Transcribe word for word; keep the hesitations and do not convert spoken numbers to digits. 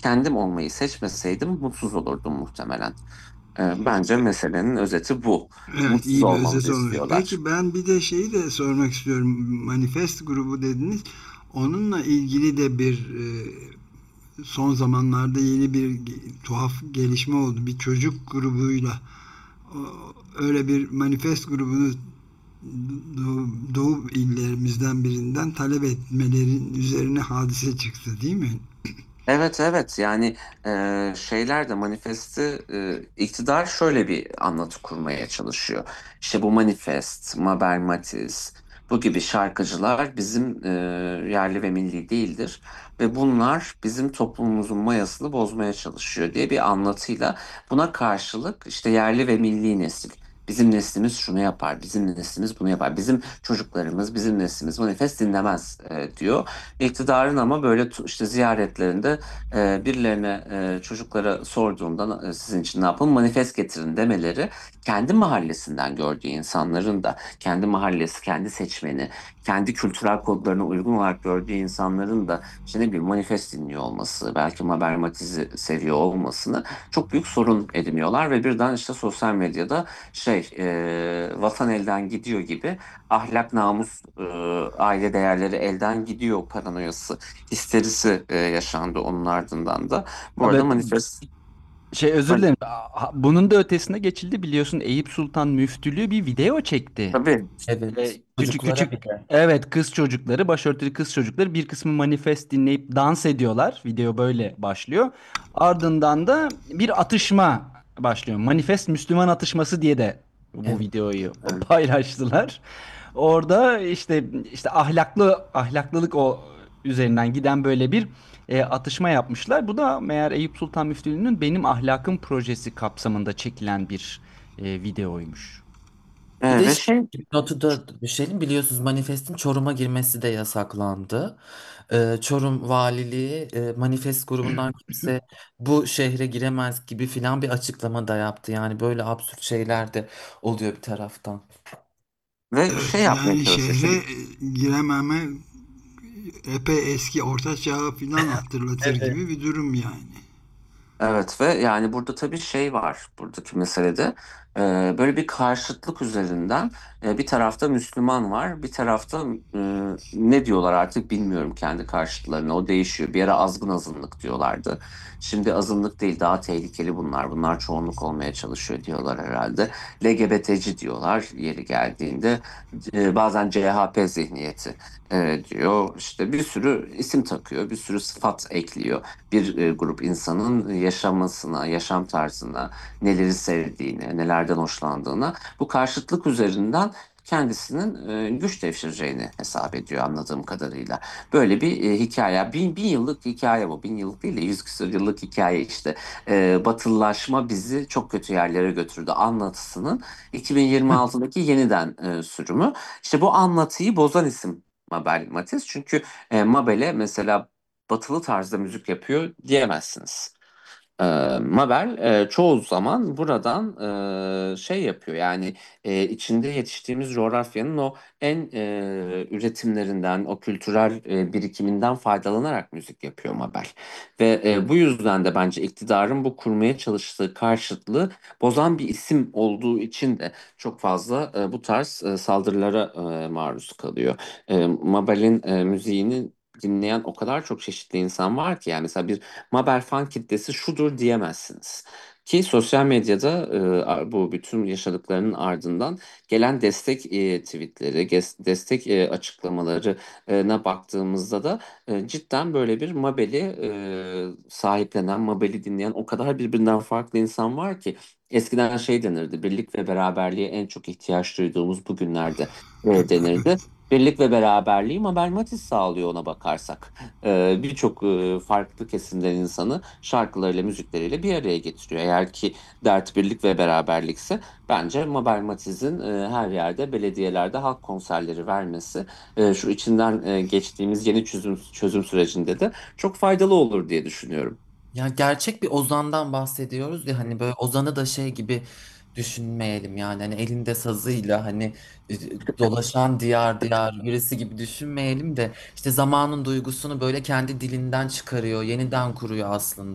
kendim olmayı seçmeseydim mutsuz olurdum muhtemelen. E, bence meselenin özeti bu. Evet, Mutsuz iyi bir olmamı özet olmuş. istiyorlar. Peki ben bir de şeyi de sormak istiyorum. Manifest grubu dediniz. Onunla ilgili de bir e, son zamanlarda yeni bir ge- tuhaf gelişme oldu. Bir çocuk grubuyla o- öyle bir manifest grubunu Doğu, Doğu illerimizden birinden talep etmelerin üzerine hadise çıktı değil mi? Evet, evet, yani e, şeyler de manifesti e, iktidar şöyle bir anlatı kurmaya çalışıyor. İşte bu manifest, Mabel Matiz bu gibi şarkıcılar bizim e, yerli ve milli değildir ve bunlar bizim toplumumuzun mayasını bozmaya çalışıyor diye bir anlatıyla buna karşılık işte yerli ve milli nesil. Bizim neslimiz şunu yapar, bizim neslimiz bunu yapar, bizim çocuklarımız, bizim neslimiz manifest dinlemez e, diyor. İktidarın ama böyle tu- işte ziyaretlerinde e, birilerine e, çocuklara sorduğunda e, sizin için ne yapalım manifest getirin demeleri kendi mahallesinden gördüğü insanların da kendi mahallesi, kendi seçmeni, kendi kültürel kodlarına uygun olarak gördüğü insanların da işte ne bileyim manifest dinliyor olması, belki Mabel Matiz'i seviyor olmasını çok büyük sorun ediniyorlar ve birden işte sosyal medyada şey e, vatan elden gidiyor gibi ahlak, namus, e, aile değerleri elden gidiyor paranoyası histerisi e, yaşandı onun ardından da. Bu arada Evet, manifest şey özür dilerim. Aa, Bunun da ötesine geçildi, biliyorsun Eyüp Sultan Müftülüğü bir video çekti. tabii. Ee, Evet. küçük Çocuklara küçük, bir de. evet, kız çocukları, başörtülü kız çocukları bir kısmı manifest dinleyip dans ediyorlar. Video böyle başlıyor. Ardından da bir atışma başlıyor. Manifest Müslüman atışması diye de bu Evet. videoyu Evet. paylaştılar. Orada işte işte ahlaklı ahlaklılık o üzerinden giden böyle bir e, atışma yapmışlar. Bu da meğer Eyüp Sultan Müftülüğü'nün Benim Ahlakım projesi kapsamında çekilen bir e, videoymuş. Bir E, de ve şey, şey notu da düşelim, biliyorsunuz manifestin Çorum'a girmesi de yasaklandı. Ee, Çorum Valiliği e, manifest grubundan kimse bu şehre giremez gibi filan bir açıklama da yaptı. Yani böyle absürt şeyler de oluyor bir taraftan. ve şey Evet, yapmaya yani çalışıyor. İşte şehre bir- e, girememe epey eski orta çağı falan hatırlatır Evet. gibi bir durum yani. Evet ve yani burada tabii şey var buradaki meselede e, böyle bir karşıtlık üzerinden e, bir tarafta Müslüman var bir tarafta e, ne diyorlar artık bilmiyorum kendi karşıtlarına o değişiyor. Bir ara azgın azınlık diyorlardı. Şimdi azınlık değil daha tehlikeli bunlar. Bunlar çoğunluk olmaya çalışıyor diyorlar herhalde. L G B T'ci diyorlar yeri geldiğinde. E, bazen C H P zihniyeti e, diyor. İşte bir sürü isim takıyor, bir sürü sıfat ekliyor bir e, grup insanın yaşamasına, yaşam tarzına, neleri sevdiğine, nelerden hoşlandığına bu karşıtlık üzerinden kendisinin e, güç devşireceğini hesap ediyor anladığım kadarıyla. Böyle bir e, hikaye, bin, bin yıllık hikaye bu. Bin yıllık değil de yüz küsur yıllık hikaye işte. E, batılılaşma bizi çok kötü yerlere götürdü anlatısının iki bin yirmi altıdaki yeniden e, sürümü. İşte bu anlatıyı bozan isim Mabel Matiz. Çünkü e, Mabel'e mesela batılı tarzda müzik yapıyor diyemezsiniz. Ee, Mabel e, çoğu zaman buradan e, şey yapıyor yani e, içinde yetiştiğimiz coğrafyanın o en e, üretimlerinden, o kültürel e, birikiminden faydalanarak müzik yapıyor Mabel. Ve e, bu yüzden de bence iktidarın bu kurmaya çalıştığı karşıtlığı bozan bir isim olduğu için de çok fazla e, bu tarz e, saldırılara e, maruz kalıyor. E, Mabel'in e, müziğini dinleyen o kadar çok çeşitli insan var ki yani mesela bir Mabel fan kitlesi şudur diyemezsiniz. Ki sosyal medyada e, bu bütün yaşadıklarının ardından gelen destek e, tweetleri, ges- destek e, açıklamalarına baktığımızda da e, cidden böyle bir Mabel'i e, sahiplenen, Mabel'i dinleyen o kadar birbirinden farklı insan var ki eskiden şey denirdi, birlik ve beraberliğe en çok ihtiyaç duyduğumuz bu günlerde e, denirdi. Evet. Birlik ve beraberliği Mabel Matiz sağlıyor ona bakarsak. Ee, birçok e, farklı kesimden insanı şarkılarıyla, müzikleriyle bir araya getiriyor. Eğer ki dert birlik ve beraberlikse bence Mabel Matiz'in e, her yerde, belediyelerde halk konserleri vermesi e, şu içinden e, geçtiğimiz yeni çözüm, çözüm sürecinde de çok faydalı olur diye düşünüyorum. Ya gerçek bir ozandan bahsediyoruz ya, hani böyle ozanı da şey gibi düşünmeyelim, yani hani elinde sazıyla hani e, dolaşan diyar diyar birisi gibi düşünmeyelim de işte zamanın duygusunu böyle kendi dilinden çıkarıyor, yeniden kuruyor aslında.